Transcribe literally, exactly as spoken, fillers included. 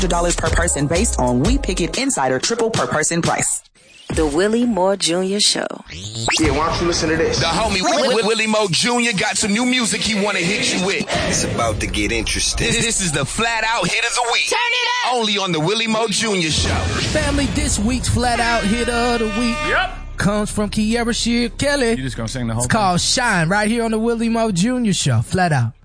dollars per person based on We Pick It Insider triple per person price. The Willie Moore Junior Show. Yeah, why don't you listen to this? The homie Willie, Willie Moore Junior got some new music he want to hit you with. It's about to get interesting. This, this is the Flat Out Hit of the Week. Turn it up! Only on the Willie Moore Junior Show. Family, this week's Flat Out Hit of the Week Yep. comes from Kiara Shear Kelly. You just gonna sing the whole It's thing? called Shine, right here on the Willie Moore Junior Show. Flat Out.